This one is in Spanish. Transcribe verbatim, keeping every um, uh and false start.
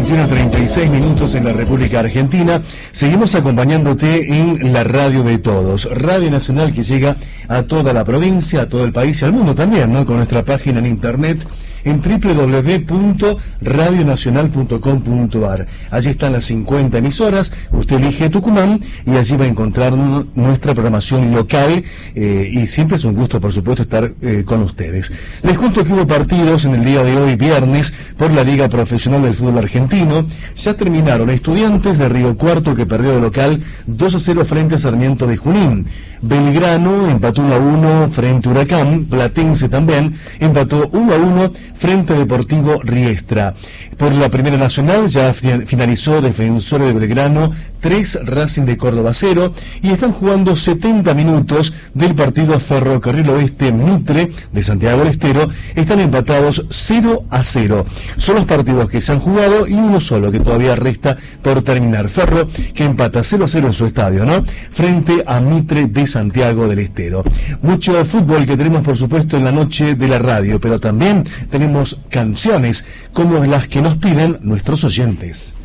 veintiuno treinta y seis minutos en la República Argentina. Seguimos acompañándote en la radio de todos, Radio Nacional, que llega a toda la provincia, a todo el país y al mundo también, ¿no? Con nuestra página en internet en doble u doble u doble u punto radio nacional punto com punto a r. Allí están las cincuenta emisoras, usted elige Tucumán y allí va a encontrar nuestra programación local, eh, y siempre es un gusto, por supuesto, estar eh, con ustedes. Les cuento que hubo partidos en el día de hoy, viernes, por la Liga Profesional del Fútbol Argentino. Ya terminaron Estudiantes de Río Cuarto, que perdió de local dos a cero frente a Sarmiento de Junín. Belgrano empató uno a uno frente a Huracán. Platense también empató uno a uno frente a Deportivo Riestra. Por la Primera Nacional ya finalizó Defensores de Belgrano tres, Racing de Córdoba cero, y están jugando setenta minutos del partido Ferrocarril Oeste Mitre de Santiago del Estero. Están empatados cero a cero. Son los partidos que se han jugado y uno solo que todavía resta por terminar. Ferro, que empata cero a cero en su estadio, ¿no? Frente a Mitre de Santiago del Estero. Mucho fútbol que tenemos, por supuesto, en la noche de la radio, pero también tenemos canciones como las que nos piden nuestros oyentes.